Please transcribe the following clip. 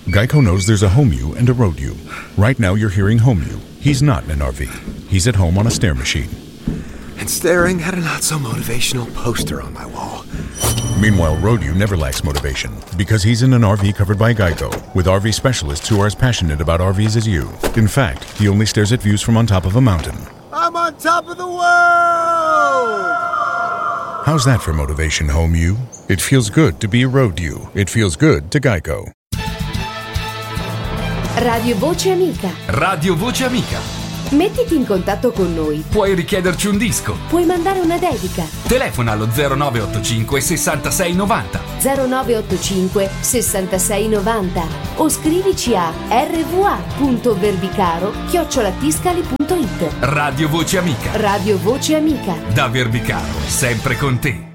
Geico knows there's a home you and a road you. Right now you're hearing home you. He's not in an RV. He's at home on a stair machine. And staring at a not-so-motivational poster on my wall. Meanwhile, Road-U never lacks motivation because he's in an RV covered by Geico with RV specialists who are as passionate about RVs as you. In fact, he only stares at views from on top of a mountain. I'm on top of the world! How's that for motivation, Home-U? It feels good to be Road-U. It feels good to Geico. Radio Voce Amica. Radio Voce Amica. Mettiti in contatto con noi. Puoi richiederci un disco. Puoi mandare una dedica. Telefona allo 0985 66 90. 0985 66 90 o scrivici a rva.verbicaro@tiscali.it. Radio Voce Amica. Radio Voce Amica. Da Verbicaro, sempre con te.